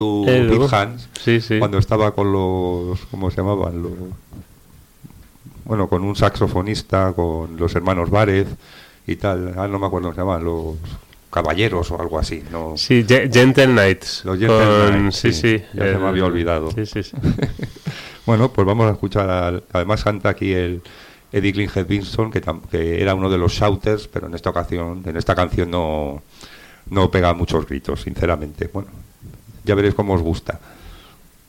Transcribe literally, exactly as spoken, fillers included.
Pete Hans, sí, sí. cuando estaba con los, ¿cómo se llamaban? Los, bueno, con un saxofonista, con los hermanos Várez y tal, ah, no me acuerdo cómo se llamaban, los caballeros o algo así, ¿no? Sí, Gentle Knights. Los Gentle con... Knights, sí, sí, sí. ya el... se me había olvidado. Sí, sí, sí. Bueno, pues vamos a escuchar, al, además canta aquí el Eddie Clinghead Vinson, que, tam, que era uno de los shouters, pero en esta ocasión, en esta canción no, no pega muchos gritos, sinceramente. Bueno, ya veréis cómo os gusta.